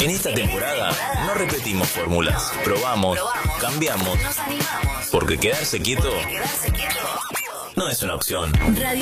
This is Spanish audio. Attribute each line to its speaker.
Speaker 1: En esta temporada no repetimos fórmulas, probamos, cambiamos, porque quedarse quieto no es una opción.